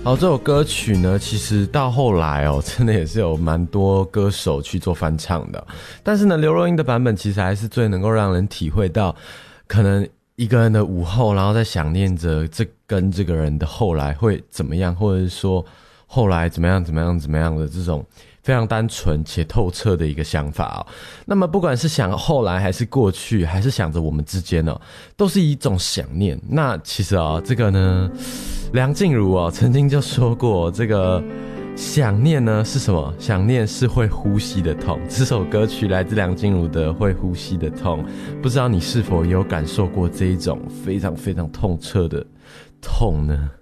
好，这首歌曲呢，其实到后来真的也是有蛮多歌手去做翻唱的，但是呢，刘若英的版本其实还是最能够让人体会到，可能一个人的午后，然后在想念着跟这个人的后来会怎么样，或者是说后来怎么样的这种非常单纯且透彻的一个想法那么不管是想后来还是过去，还是想着我们之间都是一种想念。那其实这个呢，梁静茹曾经就说过，这个想念呢是什么？想念是会呼吸的痛。这首歌曲来自梁静茹的《会呼吸的痛》，不知道你是否也有感受过这一种非常非常痛彻的痛呢？